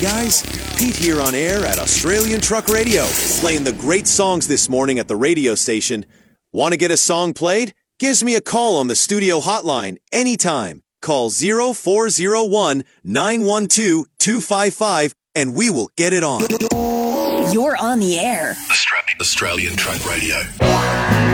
guys, Pete here on air at Australian Truck Radio, playing the great songs this morning at the radio station. Want to get a song played? Gives me a call on the studio hotline anytime. Call 0401-912-255 and we will get it on. You're on the air. Australian Truck Radio.